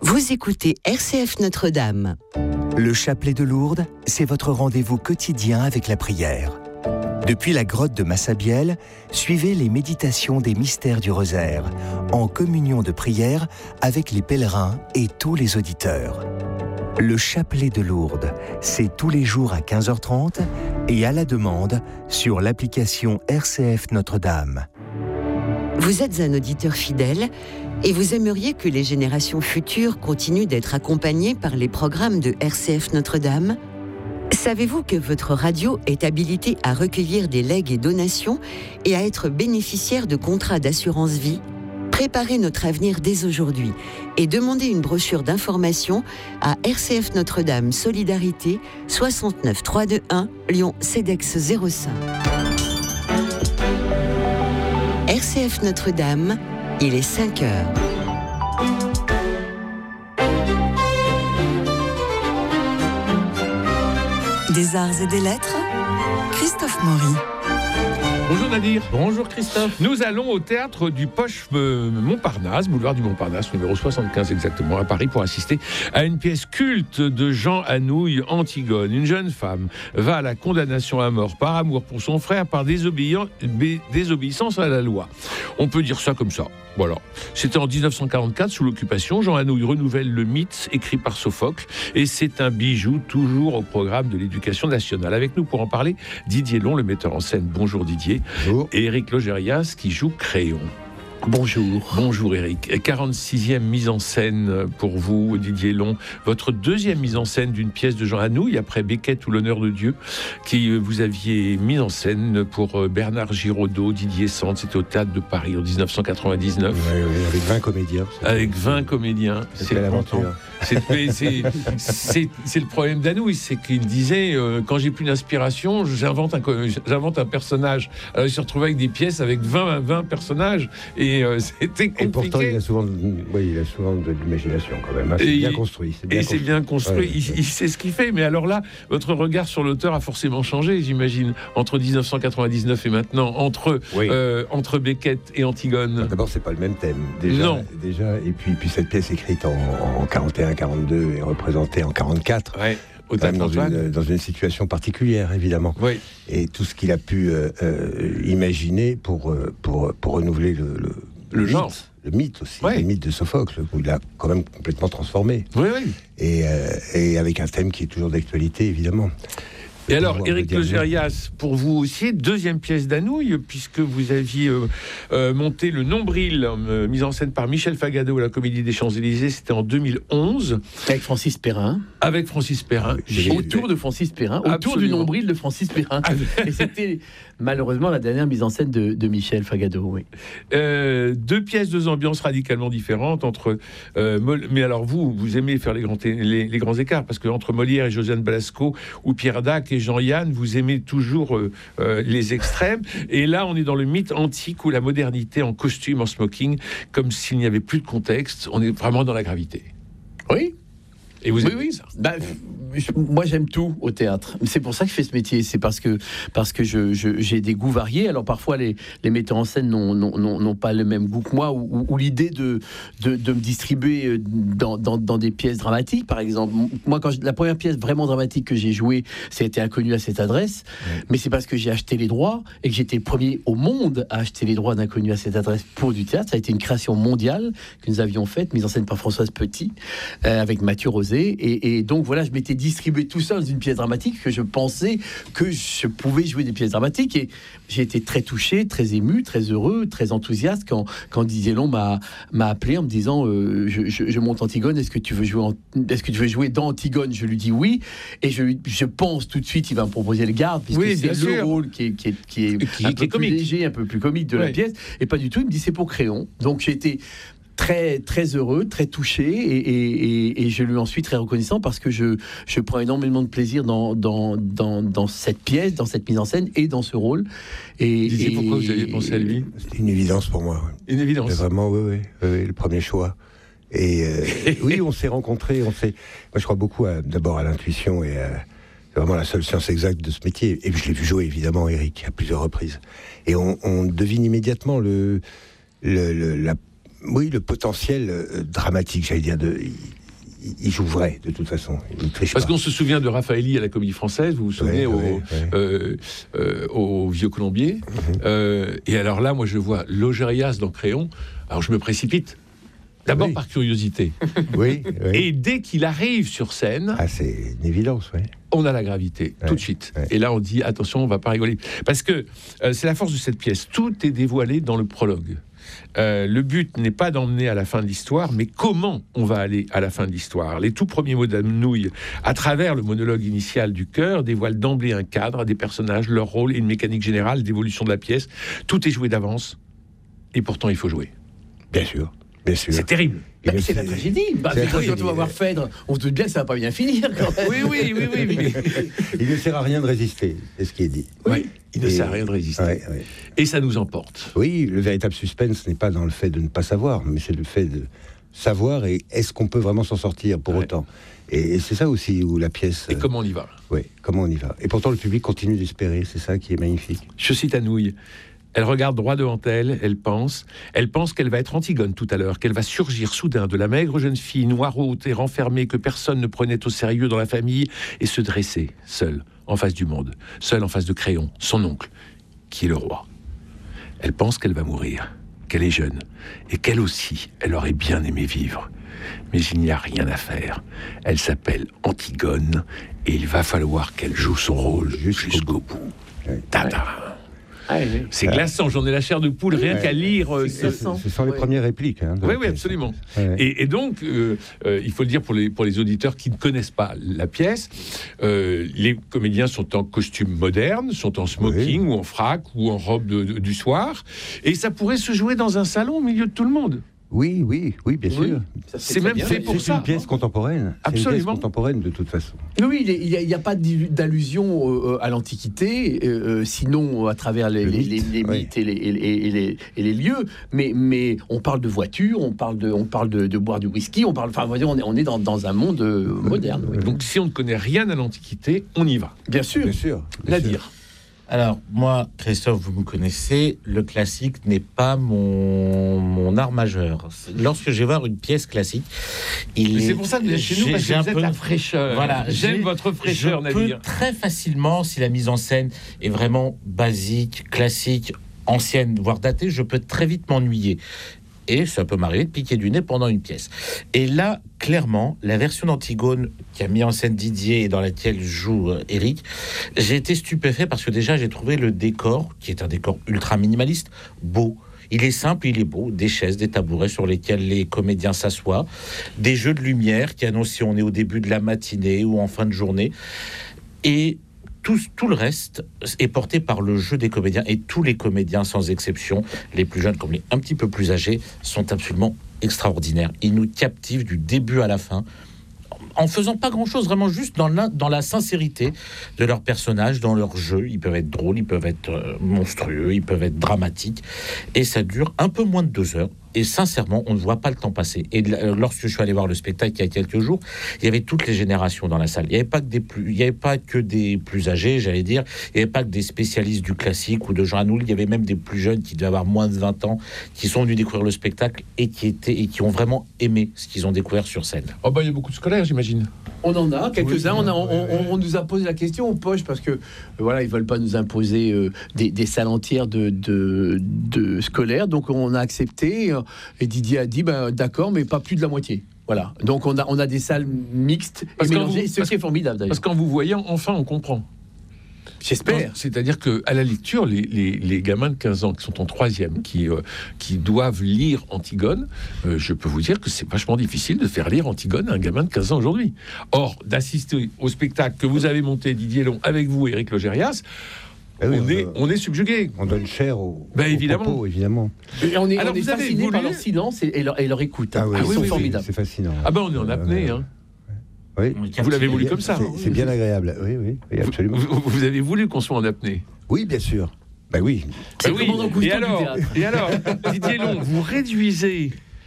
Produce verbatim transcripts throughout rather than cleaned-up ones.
Vous écoutez R C F Notre-Dame. Le chapelet de Lourdes, c'est votre rendez-vous quotidien avec la prière. Depuis la grotte de Massabielle, suivez les méditations des mystères du rosaire, en communion de prière avec les pèlerins et tous les auditeurs. Le chapelet de Lourdes, c'est tous les jours à quinze heures trente et à la demande sur l'application R C F Notre-Dame. Vous êtes un auditeur fidèle et vous aimeriez que les générations futures continuent d'être accompagnées par les programmes de R C F Notre-Dame ? Savez-vous que votre radio est habilitée à recueillir des legs et donations et à être bénéficiaire de contrats d'assurance vie ? Préparez notre avenir dès aujourd'hui et demandez une brochure d'information à R C F Notre-Dame Solidarité soixante-neuf trois cent vingt-et-un Lyon CEDEX zéro cinq. R C F Notre-Dame, il est cinq heures. Des arts et des lettres, Christophe Maury. Bonjour Nadir. Bonjour Christophe. Nous allons au théâtre du Poche euh, Montparnasse, boulevard du Montparnasse, numéro soixante-quinze exactement, à Paris, pour assister à une pièce culte de Jean Anouilh, Antigone. Une jeune femme va à la condamnation à mort par amour pour son frère, par désobéissance à la loi. On peut dire ça comme ça. Voilà. C'était en dix-neuf cent quarante-quatre, sous l'occupation. Jean Anouilh renouvelle le mythe écrit par Sophocle, et c'est un bijou toujours au programme de l'éducation nationale. Avec nous pour en parler, Didier Long, le metteur en scène. Bonjour Didier. Bonjour. Et Éric Logérias qui joue Créon. Bonjour. Bonjour Éric. quarante-sixième mise en scène pour vous, Didier Long. Votre deuxième mise en scène d'une pièce de Jean Anouilh, après Beckett ou l'honneur de Dieu, qui vous aviez mis en scène pour Bernard Giraudot, Didier Sand. C'était au Théâtre de Paris en dix-neuf cent quatre-vingt-dix-neuf. Oui, oui, avec vingt comédiens. Avec vingt comédiens. C'était c'est l'aventure. C'est, c'est, c'est, c'est le problème d'Anouilh, c'est qu'il disait euh, quand j'ai plus d'inspiration, j'invente un, j'invente un personnage. Alors il se retrouvait avec des pièces avec vingt, vingt personnages et euh, c'était compliqué. Et pourtant il a souvent, oui, il a souvent de l'imagination quand même. C'est et bien il, construit. C'est bien et construit. c'est bien construit. Ouais, il, il sait ce qu'il fait. Mais alors là, votre regard sur l'auteur a forcément changé, j'imagine, entre dix-neuf cent quatre-vingt-dix-neuf et maintenant, entre oui. euh, entre Beckett et Antigone. D'abord, c'est pas le même thème. Déjà, non. Déjà, et puis, puis cette pièce écrite en, en quarante et un quarante-deux et représentée en quarante-quatre. Ouais. Au même dans, une, dans une situation particulière, évidemment. Oui. Et tout ce qu'il a pu euh, euh, imaginer pour, pour, pour renouveler le, le, le, le genre. Mythe, le mythe aussi, ouais. le mythe de Sophocle, où il a quand même complètement transformé. Oui, oui. Et, euh, et avec un thème qui est toujours d'actualité, évidemment. Et alors, Éric Logérias, pour vous aussi, deuxième pièce d'Anouilh, puisque vous aviez euh, euh, monté Le Nombril, euh, mise en scène par Michel Fagado à la Comédie des Champs-Élysées, c'était en deux mille onze. Avec Francis Perrin. Avec Francis Perrin. Oui, autour de Francis Perrin, autour Absolument. du Nombril de Francis Perrin. Et c'était malheureusement la dernière mise en scène de, de Michel Fagado, oui. Euh, deux pièces, deux ambiances radicalement différentes entre... Euh, Mol- mais alors vous, vous aimez faire les grands, les, les grands écarts, parce que entre Molière et Josiane Balasco, ou Pierre Dac et Jean-Yann, vous aimez toujours euh, euh, les extrêmes. Et là, on est dans le mythe antique où la modernité en costume, en smoking, comme s'il n'y avait plus de contexte. On est vraiment dans la gravité. Oui. Et vous oui, aimez oui. ça. Bah, je, moi, j'aime tout au théâtre. C'est pour ça que je fais ce métier. C'est parce que, parce que je, je, j'ai des goûts variés. Alors, parfois, les, les metteurs en scène n'ont, n'ont, n'ont, n'ont pas le même goût que moi, ou, ou, ou l'idée de, de, de me distribuer dans, dans, dans des pièces dramatiques, par exemple. Moi, quand je, la première pièce vraiment dramatique que j'ai jouée, c'était Inconnu à cette adresse. Ouais. Mais c'est parce que j'ai acheté les droits et que j'étais le premier au monde à acheter les droits d'Inconnu à cette adresse pour du théâtre. Ça a été une création mondiale que nous avions faite, mise en scène par Françoise Petit, euh, avec Mathieu Rosé. Et, et donc voilà, je m'étais distribué tout seul dans une pièce dramatique que je pensais que je pouvais jouer des pièces dramatiques. Et j'ai été très touché, très ému, très heureux, très enthousiaste quand, quand Didier Long m'a, m'a appelé en me disant euh, je, je, je monte Antigone, est-ce que tu veux jouer en, est-ce que tu veux jouer dans Antigone? Je lui dis oui. Et je, je pense tout de suite il va me proposer le garde, puisque oui, c'est le sûr. rôle qui est, qui est, qui est qui, un qui peu est plus comique. léger, un peu plus comique de oui. la pièce. Et pas du tout, il me dit c'est pour Créon. Donc j'ai été très très heureux, très touché, et, et, et, et je lui en suis très reconnaissant parce que je, je prends énormément de plaisir dans, dans, dans, dans cette pièce, dans cette mise en scène et dans ce rôle. Et, Didier, et pourquoi vous aviez pensé à lui? C'était une évidence pour moi. Une évidence. C'est vraiment, oui, oui, oui, le premier choix. Et euh, oui, on s'est rencontrés, on s'est... Moi, je crois beaucoup à, d'abord à l'intuition et à... C'est vraiment la seule science exacte de ce métier. Et je l'ai vu jouer, évidemment, Éric, à plusieurs reprises. Et on, on devine immédiatement le, le, le, la oui, le potentiel euh, dramatique, j'allais dire, de, il, il joue vrai, de toute façon. Il triche Parce pas. qu'on se souvient de Raffaelli à la Comédie Française, vous vous souvenez, Ouais, au, ouais, ouais. Euh, euh, au Vieux Colombier. Mm-hmm. Euh, et alors là, moi, je vois Logérias dans Créon. Alors, je me précipite. D'abord Oui. par curiosité. Oui, oui. Et dès qu'il arrive sur scène, Ah, c'est une évidence, oui. on a la gravité, Ouais, tout de suite. ouais. Et là, on dit, attention, on va pas rigoler. Parce que euh, c'est la force de cette pièce. Tout est dévoilé dans le prologue. Euh, le but n'est pas d'emmener à la fin de l'histoire, mais comment on va aller à la fin de l'histoire. Les tout premiers mots d'Anouilh, à travers le monologue initial du chœur, dévoilent d'emblée un cadre, des personnages, leur rôle et une mécanique générale d'évolution de la pièce. Tout est joué d'avance, et pourtant il faut jouer. Bien sûr, bien sûr. C'est terrible. Bah, c'est la tragédie. Bah, c'est la mais quand tragédie. on va voir Phèdre, on se doute bien que ça va pas bien finir. Quand même. Oui, oui, oui, oui. mais- Il ne sert à rien de résister, c'est ce qui est dit. Oui, il ne Et- sert à rien de résister. Ouais, ouais. Et ça nous emporte. Oui, le véritable suspense n'est pas dans le fait de ne pas savoir, mais c'est le fait de savoir et est-ce qu'on peut vraiment s'en sortir pour Ouais. autant. Et, et c'est ça aussi où la pièce... Et euh, comment on y va? oui, comment on y va. Et pourtant, le public continue d'espérer, c'est ça qui est magnifique. Je cite Anouilh. Elle regarde droit devant elle, elle pense. Elle pense qu'elle va être Antigone tout à l'heure, qu'elle va surgir soudain de la maigre jeune fille noiraude et renfermée que personne ne prenait au sérieux dans la famille et se dresser, seule, en face du monde, seule en face de Créon, son oncle, qui est le roi. Elle pense qu'elle va mourir, qu'elle est jeune, et qu'elle aussi, elle aurait bien aimé vivre. Mais il n'y a rien à faire. Elle s'appelle Antigone, et il va falloir qu'elle joue son rôle Jusqu'au jusqu'au bout. Ouais. Tada. Ah, oui. C'est glaçant, j'en ai la chair de poule rien Ouais. qu'à lire. euh, C'est ce- glaçant. Ce sont les Ouais. premières répliques. Hein, de Oui, la oui, pièce. absolument. Ouais. Et, et donc, euh, euh, il faut le dire pour les, pour les auditeurs qui ne connaissent pas la pièce, euh, les comédiens sont en costume moderne, sont en smoking Oui. ou en frac ou en robe de- de- du soir, et ça pourrait se jouer dans un salon au milieu de tout le monde. Oui, oui, oui, bien Oui. sûr. Ça, C'est très même bien. fait pour C'est ça. une pièce contemporaine. C'est une pièce Absolument. contemporaine de toute façon. Oui, il n'y a, a pas d'il- d'allusion euh, à l'Antiquité, euh, euh, sinon à travers les, Le les- mythe, les- les oui. mythes et les, et les- et les- et les lieux. Mais, mais on parle de voitures, on parle de, on parle de, de boire du whisky, on parle. Enfin, voyons, on est, on est dans, dans un monde euh, moderne. oui. Donc, si on ne connaît rien à l'Antiquité, on y va. Bien sûr. Bien sûr. bien sûr. Nadir. Alors, moi, Christophe, vous me connaissez, le classique n'est pas mon, mon art majeur. Lorsque je vais voir une pièce classique, il Mais est... c'est pour ça que vous êtes chez nous, j'ai- parce j'ai que un vous êtes peu- la fraîcheur. Voilà, J'aime j'ai- votre fraîcheur, je peux Nadir. très facilement, si la mise en scène est vraiment basique, classique, ancienne, voire datée, je peux très vite m'ennuyer. Et ça peut m'arriver de piquer du nez pendant une pièce. Et là, clairement, la version d'Antigone qui a mis en scène Didier et dans laquelle joue euh, Eric, j'ai été stupéfait parce que déjà, j'ai trouvé le décor, qui est un décor ultra minimaliste, beau. Il est simple, il est beau. Des chaises, des tabourets sur lesquels les comédiens s'assoient, des jeux de lumière qui annoncent si on est au début de la matinée ou en fin de journée. Et tout, tout le reste est porté par le jeu des comédiens. Et tous les comédiens, sans exception, les plus jeunes comme les un petit peu plus âgés, sont absolument extraordinaires. Ils nous captivent du début à la fin, en faisant pas grand-chose, vraiment juste dans la, dans la sincérité de leurs personnages, dans leur jeu. Ils peuvent être drôles, ils peuvent être euh, monstrueux, ils peuvent être dramatiques. Et ça dure un peu moins de deux heures. Et sincèrement, on ne voit pas le temps passer. Et euh, lorsque je suis allé voir le spectacle il y a quelques jours, il y avait toutes les générations dans la salle. Il n'y avait pas que des plus, il y avait pas que des plus âgés, j'allais dire. Il n'y avait pas que des spécialistes du classique ou de Jean Anouilh. Il y avait même des plus jeunes qui devaient avoir moins de vingt ans, qui sont venus découvrir le spectacle et qui étaient et qui ont vraiment aimé ce qu'ils ont découvert sur scène. Oh, bah, il y a beaucoup de scolaires, j'imagine. On en a quelques-uns. Oui, on, a- on- ouais, ouais. on- on nous a posé la question aux poches parce que euh, voilà, ils veulent pas nous imposer euh, des, des salles entières de, de, de scolaires. Donc on a accepté. euh, Et Didier a dit ben, d'accord, mais pas plus de la moitié. Voilà. Donc on a, on a des salles mixtes Parce et qu'en mélangées, vous- ce parce- qui est formidable d'ailleurs. Parce qu'en vous voyant, enfin, on comprend. J'espère. C'est-à-dire que à la lecture, les, les, les gamins de quinze ans qui sont en troisième, qui, euh, qui doivent lire Antigone, euh, je peux vous dire que c'est vachement difficile de faire lire Antigone à un gamin de quinze ans aujourd'hui. Or, d'assister au spectacle que vous avez monté, Didier Long, avec vous, Éric Logérias, Ah oui, on, on est, doit- on est subjugué. On donne cher au, Ben, au évidemment. propos, évidemment. Et on est, Alors, on est vous avez fasciné par voulu- leur silence et, et leur, et leur écoute. Ah oui, Ils oui, sont oui, formidables. C'est fascinant. Ah ben, on est en Euh, apnée. Hein. Oui. Vous l'avez voulu C'est- comme ça. c'est- C'est bien agréable. Oui, oui, oui, absolument. Vous, vous avez voulu qu'on soit en apnée. Oui, bien sûr. Ben oui. C'est Ben le commandant Cousteau Et du alors, théâtre. et alors, Didier Long, vous réduisez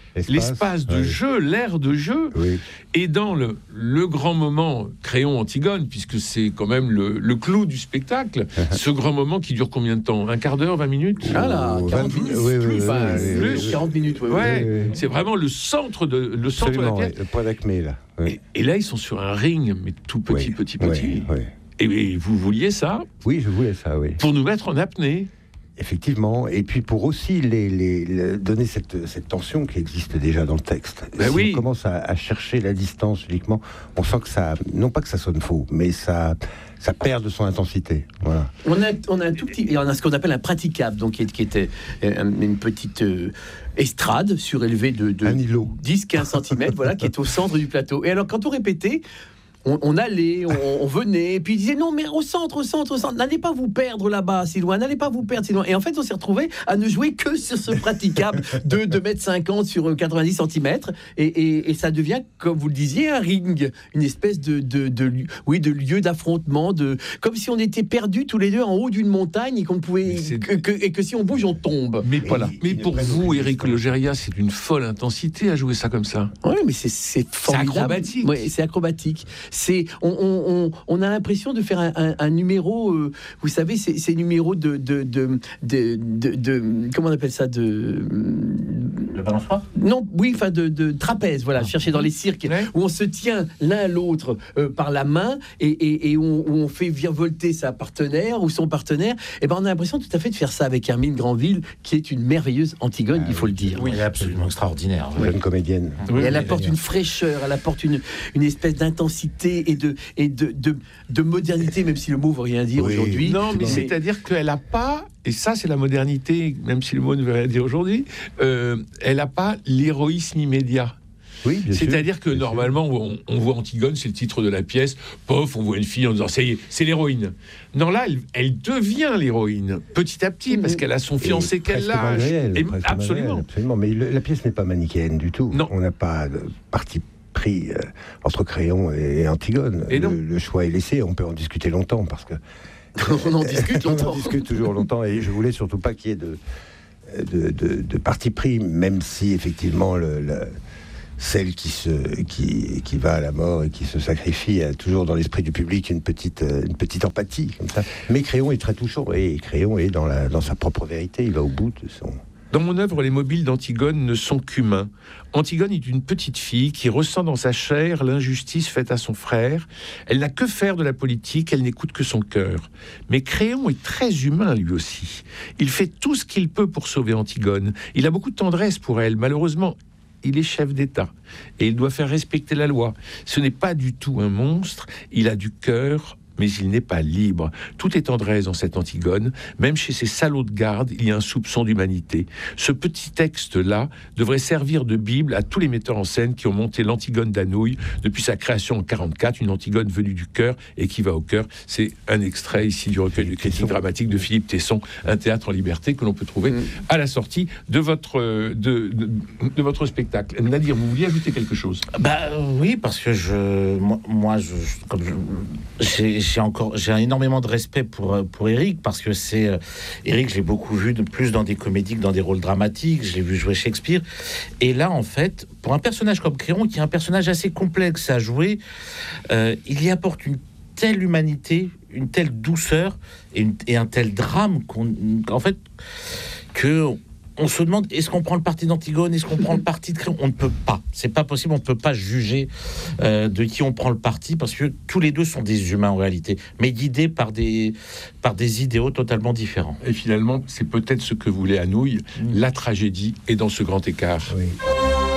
L'espace, l'espace de ouais. jeu, l'aire de jeu. Oui. Et dans le, le grand moment Créon-Antigone, puisque c'est quand même le, le clou du spectacle, ce grand moment qui dure combien de temps? Un quart d'heure, vingt minutes? Ah là, quarante minutes, oui, oui, plus, oui, enfin, oui, oui, plus, oui. quarante minutes, ouais, Ouais, ouais. oui, oui. c'est vraiment le centre de, le centre de la Absolument, pièce. ouais, le point d'acmé, là. Oui. Et, et là, ils sont sur un ring, mais tout petit, Oui, petit, oui, petit. oui. Et, et vous vouliez ça Oui, je voulais ça, oui. pour nous mettre en apnée. Effectivement, et puis pour aussi les, les, les- donner cette, cette tension qui existe déjà dans le texte. Ben si oui. on commence à, à chercher la distance uniquement, on sent que ça, non pas que ça sonne faux, mais ça, ça perd de son intensité. Voilà. On a, on a un tout petit, on a ce qu'on appelle un praticable, donc qui, est- qui était euh, une petite euh, estrade surélevée de, de Un îlot. dix à quinze centimètres, voilà, qui est au centre du plateau. Et alors, quand on répétait, on, on allait, on, on venait, et puis il disait non, mais au centre, au centre, au centre, n'allez pas vous perdre là-bas, si loin, n'allez pas vous perdre si loin. Et en fait, on s'est retrouvé à ne jouer que sur ce praticable de deux mètres cinquante sur quatre-vingt-dix centimètres, et, et, et ça devient, comme vous le disiez, un ring, une espèce de, de, de, li- oui, de lieu d'affrontement, de, comme si on était perdus tous les deux en haut d'une montagne et qu'on pouvait, Mais c'est- que, que- et que si on bouge, on tombe. Mais, Voilà. mais ils ne pour prennent vous, aucune Éric distance. Logéria, c'est une folle intensité à jouer ça comme ça. Oui, mais c'est c'est formidable. acrobatique. Oui, c'est acrobatique. C'est on, on, on, on a l'impression de faire un, un, un numéro. Euh, vous savez, c'est ces numéros de de, de de de de comment on appelle ça de Le balançoire. non, oui, enfin de, de trapèze. Voilà, chercher dans les cirques Ouais. où on se tient l'un l'autre euh, par la main et, et, et on, où on fait virevolter sa partenaire ou son partenaire. Et ben on a l'impression tout à fait de faire ça avec Hermine Granville, qui est une merveilleuse Antigone, Ah il faut oui. le dire. Oui, elle est absolument extraordinaire. Jeune comédienne. Oui, Et elle oui, apporte une fraîcheur, elle apporte une, une espèce d'intensité et de, et de, de, de modernité, même si le mot veut rien dire Oui. aujourd'hui. Non, mais Mais- c'est-à-dire qu'elle n'a pas, et ça c'est la modernité, même si le mot ne veut rien dire aujourd'hui, euh, elle n'a pas l'héroïsme immédiat. Oui, bien sûr. C'est-à-dire que Bien sûr. normalement, on, on voit Antigone, c'est le titre de la pièce, pof, on voit une fille en disant, ça y est, c'est l'héroïne. Non, là, elle, elle devient l'héroïne, petit à petit, parce qu'elle a son fiancé Et qu'elle presque lâche. malgré elle, Et- presque malgré absolument. elle, absolument. Mais le- la pièce n'est pas manichéenne du tout. Non. On n'a pas de parti pris euh, entre Créon et Antigone. Et non. le, le choix est laissé. On peut en discuter longtemps parce que on en discute on longtemps. en discute toujours longtemps. Et je voulais surtout pas qu'il y ait de de, de, de parti pris, même si effectivement le, le- celle qui se qui, qui va à la mort et qui se sacrifie a toujours dans l'esprit du public une petite euh, une petite empathie comme ça. Mais Créon est très touchant et Créon est dans la dans sa propre vérité. Il va au bout de son. Dans mon œuvre, les mobiles d'Antigone ne sont qu'humains. Antigone est une petite fille qui ressent dans sa chair l'injustice faite à son frère. Elle n'a que faire de la politique, elle n'écoute que son cœur. Mais Créon est très humain lui aussi. Il fait tout ce qu'il peut pour sauver Antigone. Il a beaucoup de tendresse pour elle. Malheureusement, il est chef d'État et il doit faire respecter la loi. Ce n'est pas du tout un monstre, il a du cœur, mais il n'est pas libre. Tout est tendresse dans cette Antigone. Même chez ces salauds de garde, il y a un soupçon d'humanité. Ce petit texte-là devrait servir de Bible à tous les metteurs en scène qui ont monté l'Antigone d'Anouilh depuis sa création en quarante-quatre, une Antigone venue du cœur et qui va au cœur. C'est un extrait ici du recueil de critiques dramatiques de Philippe Tesson, Un théâtre en liberté, que l'on peut trouver Mm. à la sortie de votre, euh, de, de, de votre spectacle. Nadir, vous vouliez ajouter quelque chose? Bah oui, parce que je, moi, moi, je, je- comme je, j'ai, j'ai encore, j'ai énormément de respect pour euh, pour Éric, parce que c'est euh, Éric, j'ai beaucoup vu de plus dans des comédies que dans des rôles dramatiques. Je l'ai vu jouer Shakespeare, et là, en fait, pour un personnage comme Créon, qui est un personnage assez complexe à jouer, euh, il y apporte une telle humanité, une telle douceur et, une- et un tel drame qu'on, en fait, que on se demande, est-ce qu'on prend le parti d'Antigone, est-ce qu'on prend le parti de Créon? On ne peut pas, c'est pas possible, on ne peut pas juger euh, de qui on prend le parti, parce que tous les deux sont des humains en réalité, mais guidés par des, par des idéaux totalement différents. Et finalement, c'est peut-être ce que voulait Anouilh. La tragédie est dans ce grand écart. Oui.